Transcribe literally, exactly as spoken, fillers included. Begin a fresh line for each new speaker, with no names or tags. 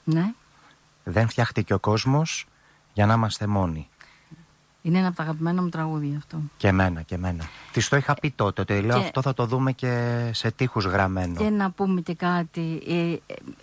Ναι.
Δεν φτιάχτηκε ο κόσμος για να είμαστε μόνοι.
Είναι ένα από τα αγαπημένα μου τραγούδια αυτό.
Και εμένα, και εμένα. Της το είχα πει τότε, ότι λέω
και...
αυτό θα το δούμε και σε τοίχους γραμμένο.
Και να πούμε και κάτι. Ε,